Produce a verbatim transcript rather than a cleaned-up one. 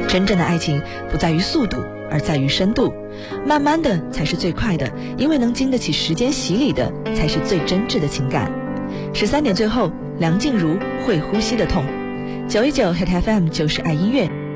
真正的爱情不在于速度，而在于深度。慢慢的才是最快的，因为能经得起时间洗礼的，才是最真挚的情感。十三点最后，梁静茹会呼吸的痛。九一九 Hit F M 就是爱音乐。